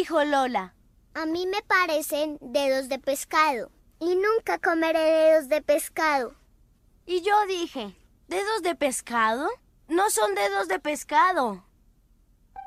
dijo Lola? A mí me parecen dedos de pescado. Y nunca comeré dedos de pescado. Y yo dije, ¿dedos de pescado? No son dedos de pescado.